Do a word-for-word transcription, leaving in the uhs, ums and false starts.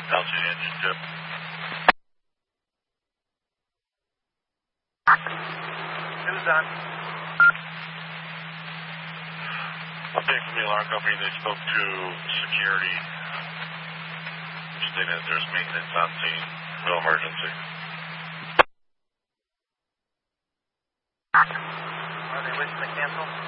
L T engine tip. Who's on? Update from the alarm company, they spoke to security, stating that there's maintenance on scene, no emergency. Are they wishing to cancel?